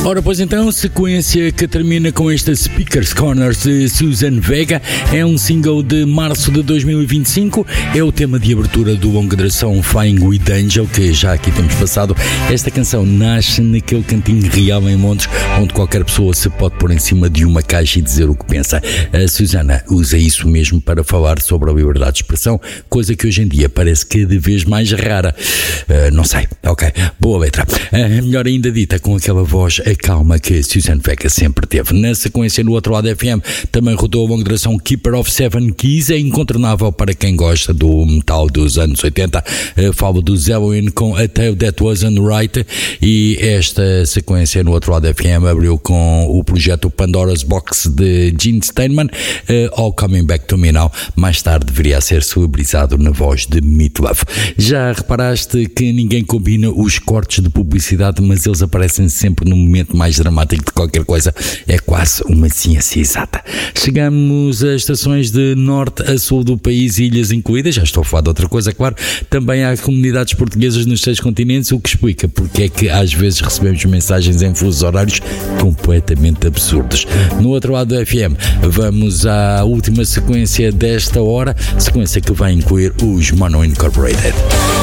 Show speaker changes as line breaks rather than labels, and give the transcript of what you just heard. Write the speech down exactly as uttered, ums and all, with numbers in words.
Ora, pois então, sequência que termina com esta Speakers Corners de Suzanne Vega, é um single de março de dois mil e vinte e cinco, é o tema de abertura do longa duração Flying with Angel, que já aqui temos passado. Esta canção nasce naquele cantinho real em Montes, onde qualquer pessoa se pode pôr em cima de uma caixa e dizer o que pensa. A Susana usa isso mesmo para falar sobre a liberdade de expressão, coisa que hoje em dia parece cada vez mais rara. Uh, não sei, ok, boa letra. Uh, melhor ainda dita, com aquela voz a calma que Suzanne Vega sempre teve. Na sequência, no outro lado F M, também rodou a longa duração Keeper of Seven Keys, é incontornável para quem gosta do metal dos anos oitenta. Uh, falo do Zelwyn com A Tale That Wasn't Right, e esta sequência no outro lado F M abriu com o projeto Pandora's Box de Gene Steinman, uh, All Coming Back to Me Now, mais tarde deveria ser celebrizado na voz de Meatloaf. Já reparaste que ninguém combina os cortes de publicidade, mas eles aparecem sempre no momento mais dramático de qualquer coisa? É quase uma ciência exata. Chegamos a estações de norte a sul do país, ilhas incluídas, já estou a falar de outra coisa, claro. Também há comunidades portuguesas nos seis continentes, o que explica porque é que às vezes recebemos mensagens em fusos horários completamente absurdos. No outro lado do F M, vamos à última sequência desta hora, sequência que vai incluir os Mono Incorporated.